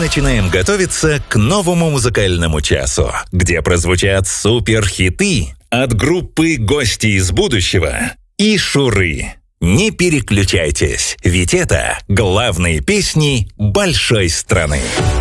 начинаем готовиться к новому музыкальному часу, где прозвучат суперхиты от группы «Гости из будущего» и «Шуры». Не переключайтесь, ведь это главные песни большой страны.